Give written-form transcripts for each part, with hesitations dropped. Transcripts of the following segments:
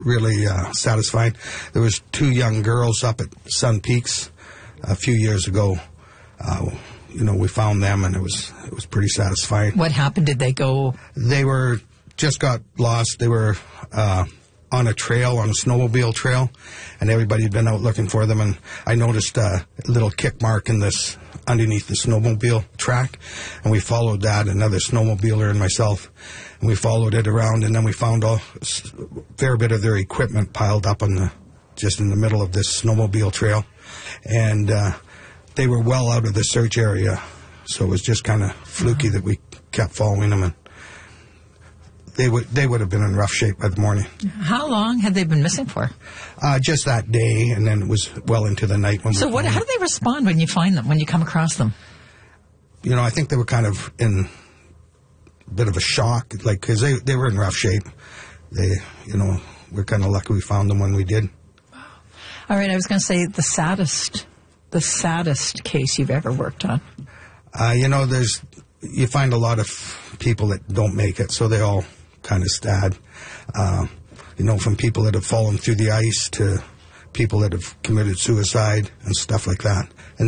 really satisfying. There was 2 young girls up at Sun Peaks a few years ago. We found them, and it was pretty satisfying. What happened? Did they go? They just got lost. They were on a trail, on a snowmobile trail, and everybody had been out looking for them. And I noticed a little kick mark underneath the snowmobile track, and we followed that, another snowmobiler and myself, and we followed it around, and then we found a fair bit of their equipment piled up just in the middle of this snowmobile trail, and they were well out of the search area, so it was just kind of fluky that we kept following them, and they would have been in rough shape by the morning. How long had they been missing for? Just that day, and then it was well into the night. How do they respond when you find them, when you come across them? I think they were kind of in a bit of a shock, because they were in rough shape. We're kind of lucky we found them when we did. All right, I was going to say the saddest case you've ever worked on. You find a lot of people that don't make it, so they all kind of sad. From people that have fallen through the ice to people that have committed suicide and stuff like that. And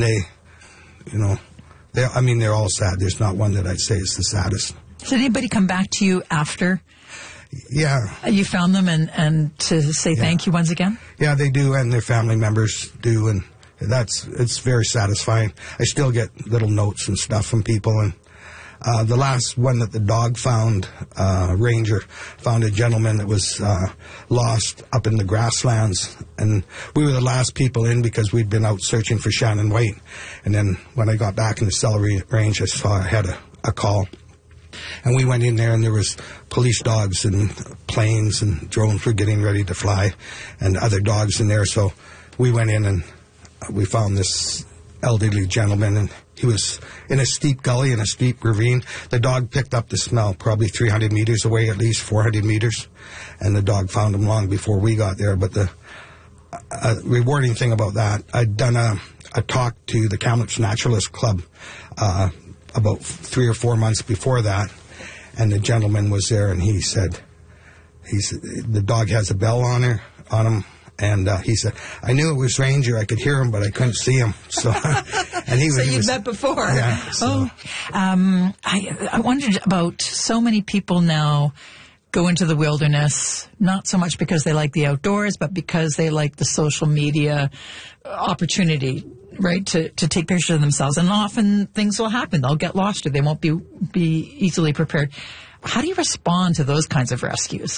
they're all sad. There's not one that I'd say is the saddest. Did anybody come back to you after? Yeah. You found them and to say thank you once again? Yeah, they do, and their family members do, and it's very satisfying. I still get little notes and stuff from people, and the last one that the dog found, Ranger, found a gentleman that was lost up in the grasslands, and we were the last people in because we'd been out searching for Shannon White. And then when I got back in the Celery Range, I saw I had a call. And we went in there, and there was police dogs and planes and drones were getting ready to fly, and other dogs in there. So we went in, and we found this elderly gentleman, and he was in a steep gully, in a steep ravine. The dog picked up the smell probably 300 meters away, at least 400 meters, and the dog found him long before we got there. But the rewarding thing about that, I'd done a talk to the Kamloops Naturalist Club about 3 or 4 months before that, and the gentleman was there, and he said, the dog has a bell on him, and he said, I knew it was Ranger. I could hear him, but I couldn't see him. So, and he was. So you'd met before. Yeah. So. I wondered about so many people now go into the wilderness, not so much because they like the outdoors, but because they like the social media opportunity, right, to take pictures of themselves. And often things will happen. They'll get lost, or they won't be easily prepared. How do you respond to those kinds of rescues?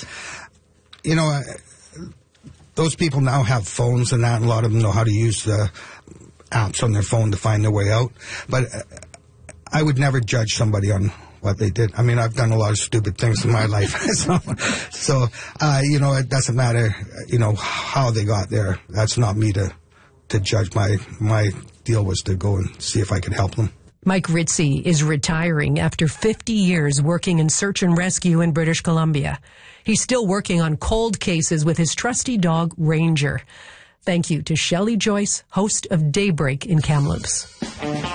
Those people now have phones and that, and a lot of them know how to use the apps on their phone to find their way out. But I would never judge somebody on what they did. I mean, I've done a lot of stupid things in my life. so it doesn't matter, how they got there. That's not me to judge. My deal was to go and see if I could help them. Mike Ritzie is retiring after 50 years working in search and rescue in British Columbia. He's still working on cold cases with his trusty dog, Ranger. Thank you to Shelley Joyce, host of Daybreak in Kamloops.